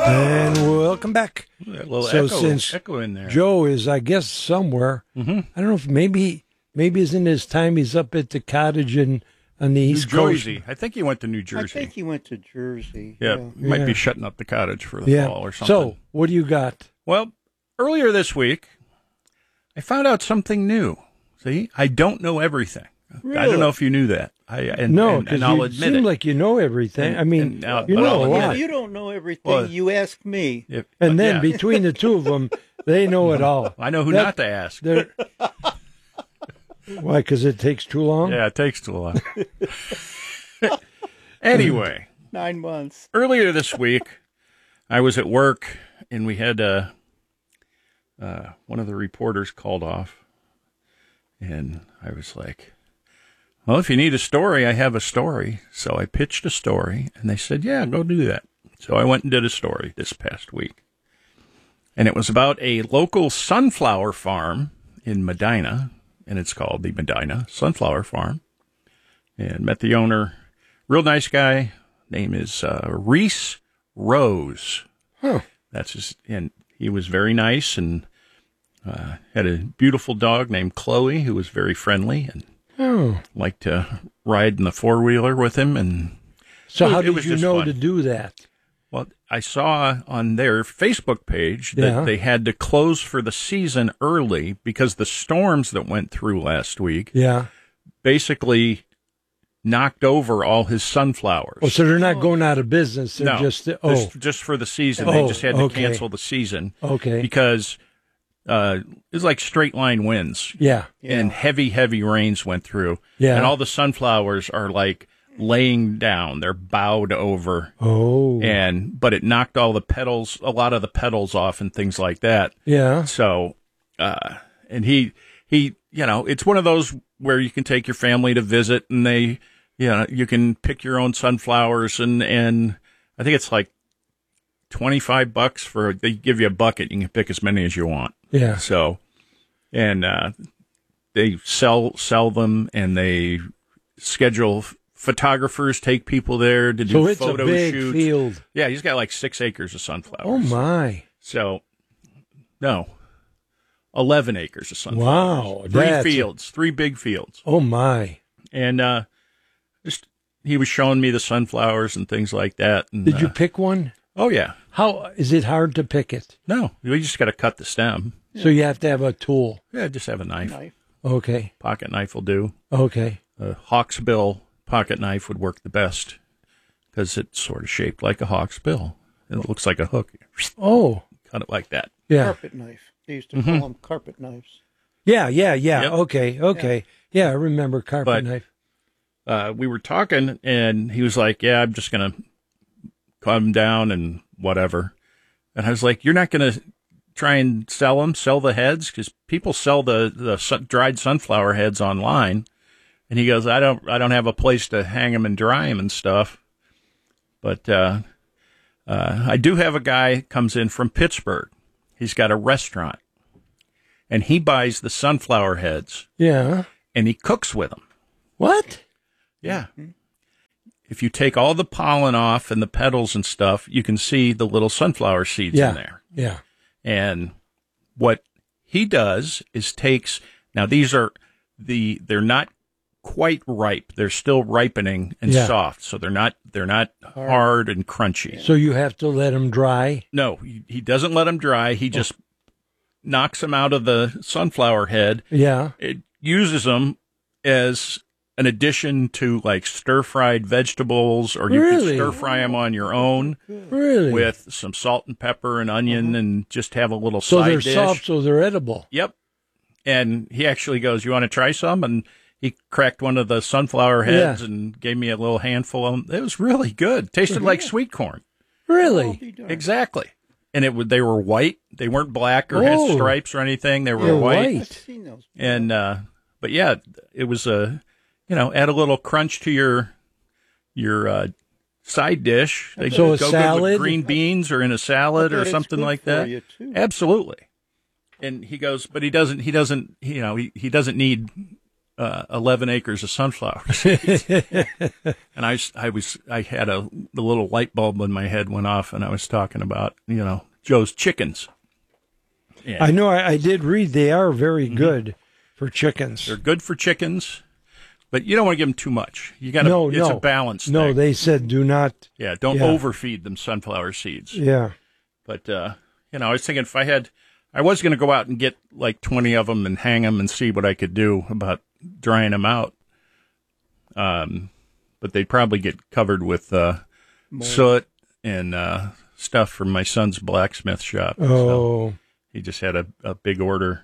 And welcome back. A little since echo in there. Joe is, I guess, somewhere. Mm-hmm. I don't know if maybe isn't his time he's up at the cottage on the East Coast. I think he went to New Jersey. I think he went to Jersey. Yeah, he might be shutting up the cottage for the fall or something. So, what do you got? Well, earlier this week, I found out something new. See, I don't know everything. Really? I don't know if you knew that. And I'll admit seem it. like you know everything. I mean, but you know I'll a admit lot. If you don't know everything, Well, you ask me. And then between the two of them, they know it all. I know who not to ask. Why? Because it takes too long? Yeah, it takes too long. Anyway. 9 months. Earlier this week, I was at work, and we had one of the reporters called off. And I was like, well, if you need a story, I have a story. So I pitched a story, and they said, yeah, go do that. So I went and did a story this past week. And it was about a local sunflower farm in Medina, and it's called the Medina Sunflower Farm. And met the owner, real nice guy. Name is Reese Rose. Huh. That's his, and he was very nice and had a beautiful dog named Chloe who was very friendly and liked to ride in the four-wheeler with him. And so how did you know to do that? Well, I saw on their Facebook page that they had to close for the season early because the storms that went through last week basically knocked over all his sunflowers. Oh, so they're not going out of business. They're just for the season. They just had to cancel the season. Okay. Because it was like straight line winds. Yeah. And heavy rains went through. Yeah. And all the sunflowers are like laying down. They're bowed over. Oh. But it knocked all the petals, a lot of the petals off and things like that. Yeah. So, and he, it's one of those where you can take your family to visit and you can pick your own sunflowers and I think it's like $25 they give you a bucket. You can pick as many as you want. Yeah. So, and they sell them and they schedule photographers, take people there to do photo a big shoots. Field. Yeah, he's got like 6 acres of sunflowers. Oh my! So, no, 11 acres of sunflowers. Wow, 3 big fields. Oh my! And he was showing me the sunflowers and things like that. And, did you pick one? Oh yeah. How is it hard to pick it? No, you just got to cut the stem. So you have to have a tool. Yeah, just have a knife. Okay. Pocket knife will do. Okay. Hawk's bill pocket knife would work the best because it's sort of shaped like a hawk's bill. It looks like a hook. Oh. Cut it like that. Yeah. Carpet knife. They used to call them carpet knives. Yeah. Yep. Okay. Yeah, I remember carpet knife. We were talking, and he was like, yeah, I'm just going to cut them down and whatever. And I was like, you're not going to try and sell the heads? Because people sell the dried sunflower heads online. And he goes, I don't have a place to hang them and dry them and stuff. But I do have a guy comes in from Pittsburgh. He's got a restaurant. And he buys the sunflower heads. Yeah. And he cooks with them. What? Yeah. If you take all the pollen off and the petals and stuff, you can see the little sunflower seeds in there. Yeah. And what he does is now these are they're not quite ripe. They're still ripening and soft. So they're not hard and crunchy. So you have to let them dry? No, he doesn't let them dry. He just knocks them out of the sunflower head. Yeah. It uses them as an addition to like stir-fried vegetables, or you can stir-fry them on your own with some salt and pepper and onion and just have a little side dish. So they're soft, so they're edible. Yep. And he actually goes, you want to try some? And he cracked one of the sunflower heads and gave me a little handful of them. It was really good. Tasted like sweet corn. Really? Exactly. And they were white. They weren't black or had stripes or anything. They were white. I've seen those. And, but yeah, it was add a little crunch to your side dish. They so a go salad? good with green beans or in a salad or something like that. You too. Absolutely. And he goes, but he doesn't need 11 acres of sunflower seeds. And I had the little light bulb in my head went off, and I was talking about, Joe's chickens. Yeah. I know. I did read they are very good for chickens. They're good for chickens, but you don't want to give them too much. You got to. It's a balance. No, thing. they said do not. Yeah, don't overfeed them sunflower seeds. Yeah. But I was thinking I was going to go out and get like 20 of them and hang them and see what I could do about drying them out. But they'd probably get covered with soot and stuff from my son's blacksmith shop. Oh. So he just had a big order.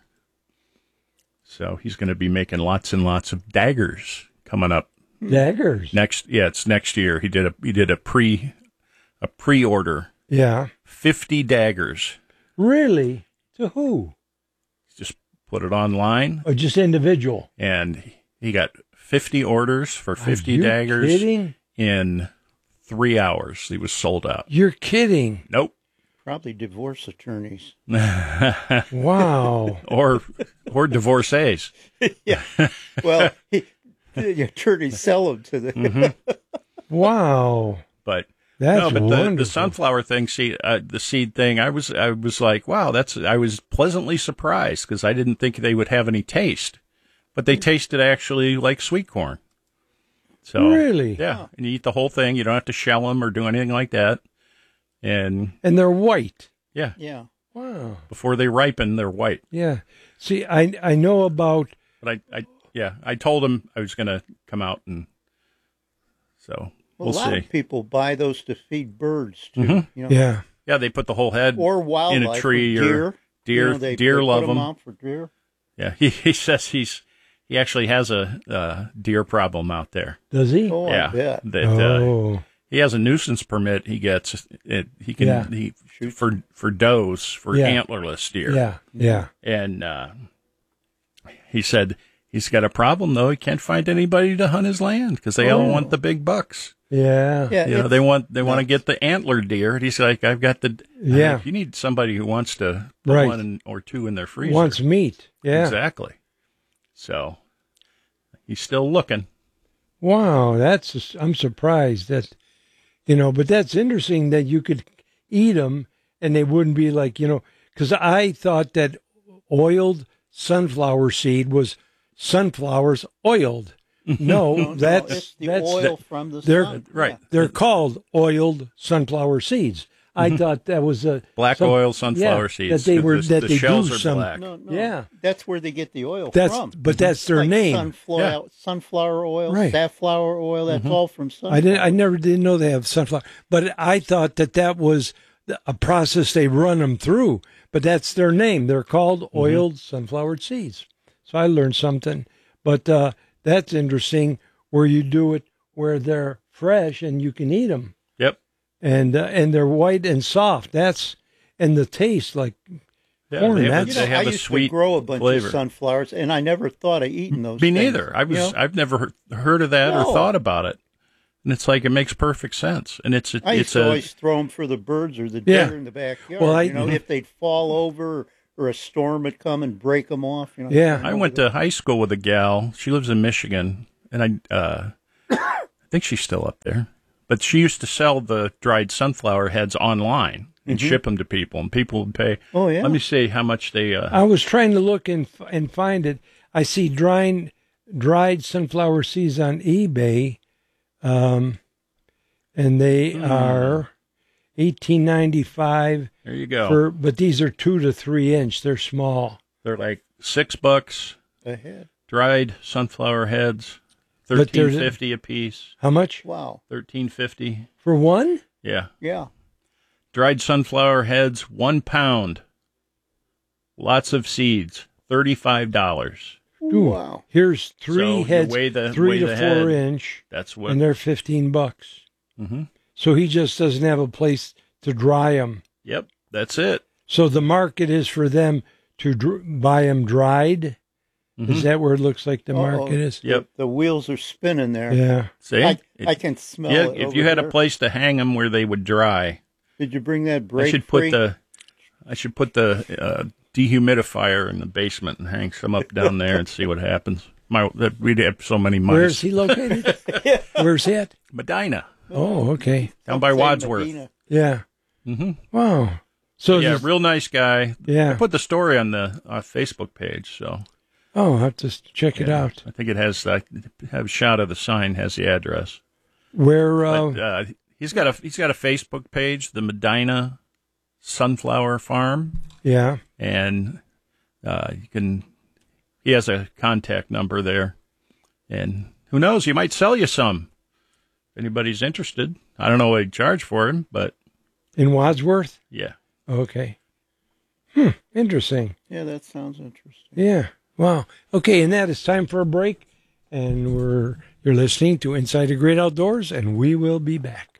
So he's going to be making lots and lots of daggers coming up. Daggers? It's next year. He did a pre-order. Yeah. 50 daggers. Really? To who? Just put it online. Or just individual? And he got 50 orders for 50 daggers. Kidding? In 3 hours. He was sold out. You're kidding. Nope. Probably divorce attorneys. Wow. or divorcees. Yeah. Well, the attorneys sell them to the. Wow. But that's wonderful. The sunflower thing, the seed thing, I was like, wow, I was pleasantly surprised because I didn't think they would have any taste, but they tasted actually like sweet corn. So really, yeah, and you eat the whole thing. You don't have to shell them or do anything like that. And they're white. Yeah. Yeah. Wow. Before they ripen, they're white. Yeah. See, I know about. But I told him I was going to come out, and so we'll see. A lot of people buy those to feed birds too. Mm-hmm. Yeah. Yeah, they put the whole head or wildlife in a tree or deer. Deer love put them. Out for deer. Yeah, he says he actually has a deer problem out there. Does he? Oh, yeah. I bet. That, he has a nuisance permit. He gets it. He can for does for antlerless deer. Yeah, yeah. And he said he's got a problem though. He can't find anybody to hunt his land because they all want the big bucks. Yeah, yeah. They want to get the antler deer. And he's like, I've got the. You need somebody who wants to put one or two in their freezer. Wants meat. Yeah, exactly. So he's still looking. Wow, I'm surprised that. But that's interesting that you could eat them and they wouldn't be like, because I thought that oiled sunflower seed was sunflowers oiled. No, it's the oil from the sun. Right. They're called oiled sunflower seeds. I thought that was a oil sunflower seeds. That they were the they shells do are some. black. No, yeah, that's where they get the oil from. But that's their like name. Sunflower oil, right. Safflower oil. That's all from sunflower. I never didn't know they have sunflower. But I thought that was a process they run them through. But that's their name. They're called oiled sunflower seeds. So I learned something. But that's interesting where you do it where they're fresh and you can eat them. Yep. And they're white and soft. And the taste like corn. They have I a used sweet to grow a bunch flavor. of sunflowers, and I never thought of eating those. Me things, neither. I've never heard of that or thought about it. And it's like it makes perfect sense. And I used to always throw them for the birds or the deer in the backyard. Well, if they'd fall over or a storm would come and break them off. Yeah. I went to high school with a gal. She lives in Michigan, and I think she's still up there. But she used to sell the dried sunflower heads online and ship them to people, and people would pay. Oh, yeah. Let me see how much they. I was trying to look and find it. I see dried sunflower seeds on eBay, and they are $18.95. There you go. But these are 2 to 3 inch. They're small. They're like $6 a head. Dried sunflower heads. $13.50 a piece. How much? Wow. $13.50 for one. Yeah. Yeah. Dried sunflower heads, 1 pound. Lots of seeds, $35. Ooh, wow. Here's 3 heads, 3 to 4 inch. That's what. And they're $15. Mm-hmm. So he just doesn't have a place to dry them. Yep, that's it. So the market is for them to buy them dried. Mm-hmm. Is that where it looks like the market is? Yep. The wheels are spinning there. Yeah. See? I can smell it. Yeah, if you had a place to hang them where they would dry. Did you bring that break? I should put the dehumidifier in the basement and hang some up down there and see what happens. that we'd have so many mice. Where's he located? Where's he at? Medina. Oh, okay. Down by Wadsworth. Medina. Yeah. Mm-hmm. Wow. So yeah, real nice guy. Yeah. I put the story on the Facebook page, so. Oh, I'll have to check it out. I think it has have a shot of the sign, has the address. Where but, he's got a Facebook page, the Medina Sunflower Farm. Yeah. And he has a contact number there. And who knows, he might sell you some. If anybody's interested. I don't know what he'd charge for him, but in Wadsworth? Yeah. Okay. Interesting. Yeah, that sounds interesting. Yeah. Wow. Okay, and that is time for a break. And you're listening to Inside the Great Outdoors, and we will be back.